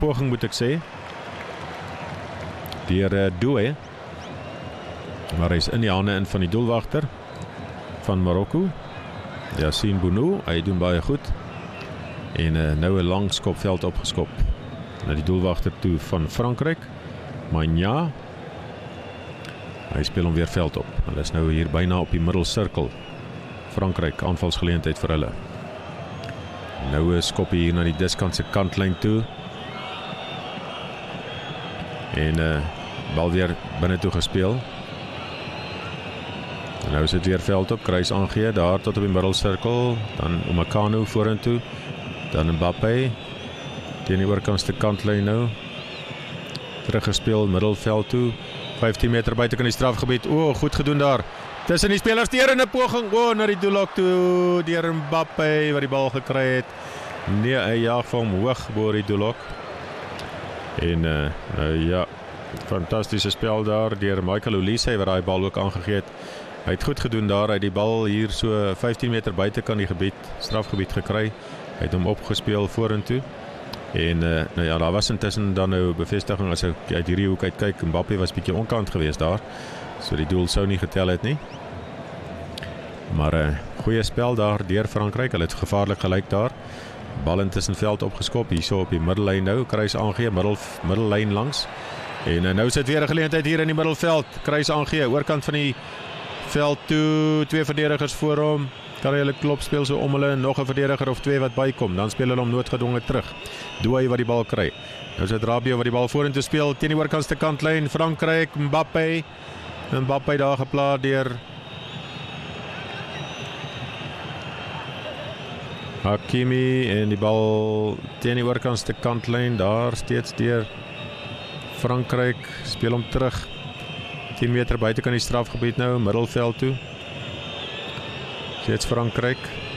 poging moet ek sê, deur Doué, maar hy is in die hande in van die doelwagter van Marokko, Yassine Bounou, hy doen baie goed, en nou 'n lang skopveld opgeskop na die doelwagter toe van Frankryk, Magna, hy speel hom weer veld op, hulle is nou hier byna op die middelsirkel, Frankryk, aanvalsgeleentheid vir hulle. Nou 'n skop hier na die diskant se kantlyn toe, en bal weer binne toe gespeel. En nou is dit weer veld op, kruis aangee, daar tot op die middelsirkel, dan Omekano vorentoe, dan Mbappé, teen die oorkantste kantlyn nou, teruggespeel, middelveld toe, 15 meter buite kan die strafgebied, goed gedoen daar, tussen die spelers, deur in 'n poging, na die doellok toe, deur Mbappé, wat die bal gekry het, nee, hy jaag vir hom hoog bo die doellok, en ja, fantastische spel daar, deur Michael Olise, wat die bal ook aangegee het, hy het goed gedoen daar, hy het die bal hier so 15 meter buite kan die gebied, strafgebied gekry, hy het hom opgespeel vorentoe, en nou ja, daar was intussen dan nou bevestiging, as ek uit hierdie hoek uitkyk, Mbappé was bietjie onkant geweest daar, so die doel sou nie getel het nie, maar goeie spel daar deur Frankryk, hulle het gevaarlik gelyk daar, bal intussen veld opgeskop, hierso op die middellyn nou, kruis aangee, middellyn langs, en nou sit weer 'n geleentheid hier in die middelveld, kruis aangee, oorkant van die veld toe, 2 verdedigers voor hom, kan hulle klop speel so om hulle, nog 'n verdediger of 2 wat bykom, dan speel hulle hom noodgedwonge terug, Doué wat die bal kry, nou is dit Rabiot wat die bal vorentoe speel, teen die oorkantste kantlyn, Frankryk, Mbappé daar geplaas deur Hakimi, en die bal teen die oorkantste kantlyn, daar steeds deur Frankryk, speel hom terug, 10 meter buite kan die strafgebied nou, middelveld toe, steeds Frankryk,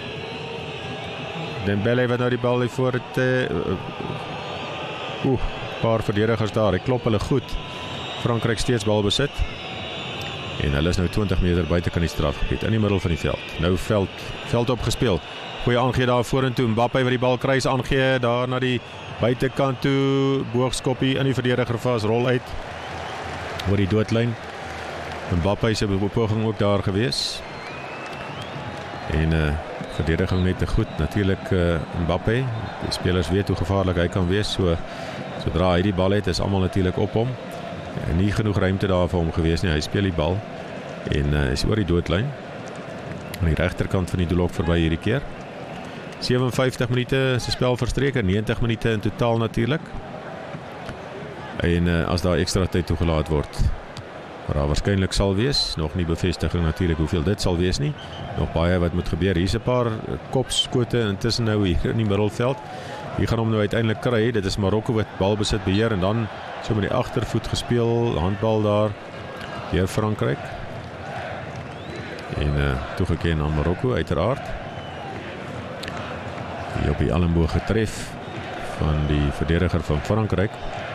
Dembele wat nou die bal hier voor het, paar verdedigers daar, hy klop hulle goed, Frankryk steeds bal besit, en hulle is nou 20 meter buite kan die strafgebied, in die middel van die veld, nou veld opgespeel, goeie aangee daar vorentoe, Mbappé wat die bal kruis aangee, daar na die buitekant toe, boogskoppie in die verdediger vas, rol uit, oor die doodlyn, Mbappé se poging ook daar gewees, en verdediging net te goed, natuurlijk Mbappé, die spelers weet hoe gevaarlik hy kan wees, sodra hy die bal het, is allemaal natuurlijk op hom, en nie genoeg ruimte daar vir hom gewees nie, hy speel die bal, en is oor die doodlyn, aan die rechterkant van die doelhok verby hierdie keer, 57 minute se spel verstreek, 90 minute in totaal natuurlijk, en as daar extra tyd toegelaat word, waar daar waarskynlik sal wees, nog nie bevestiging natuurlijk hoeveel dit sal wees nie, nog baie wat moet gebeur, hier is 'n paar kopskote intussen nou hier in die middelveld, hier gaan hom nou uiteindelik kry, dit is Marokko wat balbesit beheer, en dan so met die agtervoet gespeel, handbal daar, deur Frankryk, en toegeken aan Marokko uiteraard, hier op die elmboog getref, van die verdediger van Frankryk,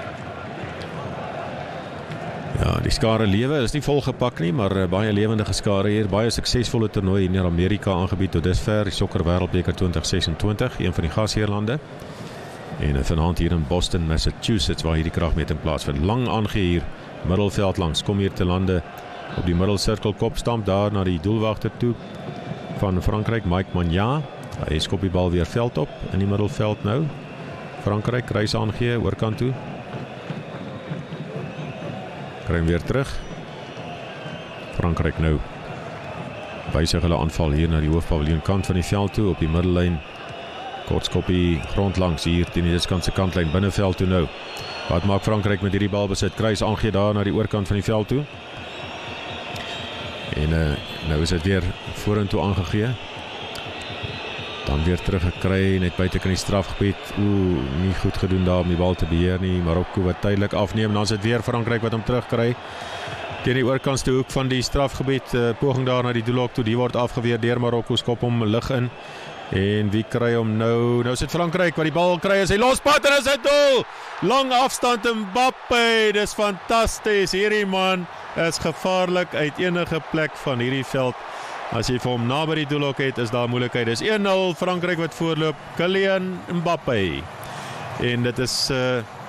ja, die skare lewe is nie volgepak nie, maar baie lewendige skare hier, baie suksesvolle toernooi in Amerika aangebied tot dusver, die Sokker Wêreldbeker 2026, een van die gasheerlande, en vanaand hier in Boston, Massachusetts, waar hier die kragmeting plaasvind, lang aangee hier, middelveld langs, kom hier te lande, op die middelsirkel, kopstamp daar na die doelwagter toe, van Frankryk, Mike Magna, hy skop die bal weer veld op, in die middelveld nou, Frankryk, kruis aangee, oorkant toe, kry hom weer terug, Frankryk nou, wysig hulle aanval hier na die hoofpaviljoen kant van die veld toe, op die middellyn, kortskoppie, grond langs hier, teen die diskantse kantlyn, binnenveld toe nou, wat maak Frankryk met hierdie bal besit, kruis aangee daar na die oorkant van die veld toe, en nou is dit weer vorentoe aangegee, dan weer teruggekry, net buite kan die strafgebied, nie goed gedoen daar om die bal te beheer nie, Marokko wat tydelik afneem, dan is dit weer Frankryk wat hom terugkry, teen die oorkantste hoek van die strafgebied, poging daar na die doelhok toe, die word afgeweer deur Marokko, skop hom lig in, en wie kry hom nou? Nou is dit Frankryk wat die bal kry, is hy lospad en is dit doel, lang afstand Mbappé, dis fantasties, hierdie man is gevaarlik uit enige plek van hierdie veld, as jy vir hom na by die doelhok het, is daar moeilikheid, dis 1-0, Frankryk wat voorloop, Kylian Mbappé, En dit is